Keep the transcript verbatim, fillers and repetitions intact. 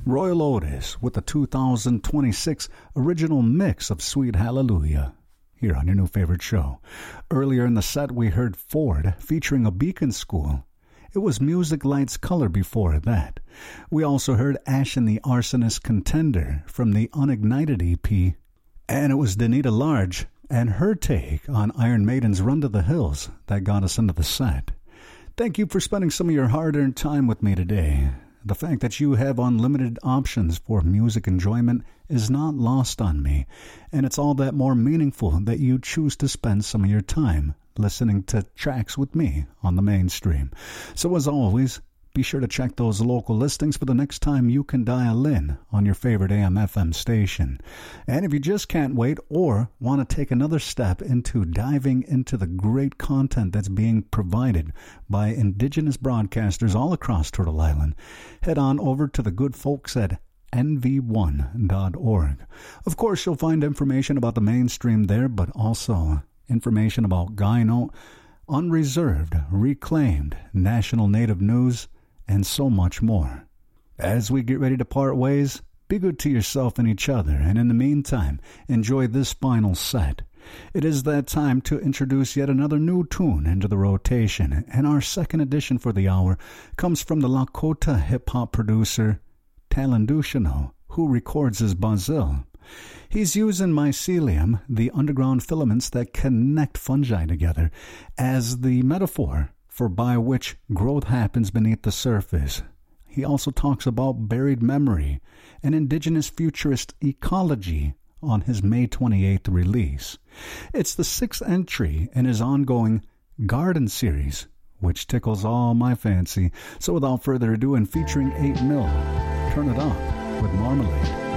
Royal Otis with the two thousand twenty-six original mix of Sweet Hallelujah, here on your new favorite show. Earlier in the set, we heard Ford featuring A Beacon School. It was Music Lights Color before that. We also heard Ash and the Arsonist Contender from the Unignited E P. And it was Danita Large and her take on Iron Maiden's Run to the Hills that got us into the set. Thank you for spending some of your hard-earned time with me today. The fact that you have unlimited options for music enjoyment is not lost on me, and it's all that more meaningful that you choose to spend some of your time listening to tracks with me on the mainstream. So as always, be sure to check those local listings for the next time you can dial in on your favorite A M F M station. And if you just can't wait or want to take another step into diving into the great content that's being provided by Indigenous broadcasters all across Turtle Island, head on over to the good folks at N V one dot org. Of course, you'll find information about the mainstream there, but also information about Gyno, Unreserved, Reclaimed, National Native News, and so much more. As we get ready to part ways, be good to yourself and each other, and in the meantime, enjoy this final set. It is that time to introduce yet another new tune into the rotation, and our second edition for the hour comes from the Lakota hip-hop producer Talendushino, who records as Bazil. He's using mycelium, the underground filaments that connect fungi together, as the metaphor for by which growth happens beneath the surface. He also talks about buried memory and indigenous futurist ecology on his May twenty-eighth release. It's the sixth entry in his ongoing Garden series, which tickles all my fancy. So without further ado, and featuring eight mil, turn it up with Marmalade.